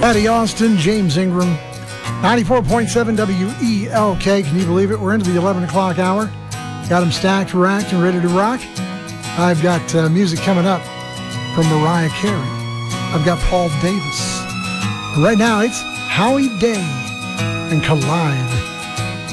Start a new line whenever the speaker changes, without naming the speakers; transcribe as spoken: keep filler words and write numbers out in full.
Patty Austin, James Ingram, ninety-four point seven W E L K. Can you believe it? We're into the eleven o'clock hour. Got them stacked, racked, and ready to rock. I've got uh, music coming up from Mariah Carey. I've got Paul Davis. Right now, it's Howie Day and Collide.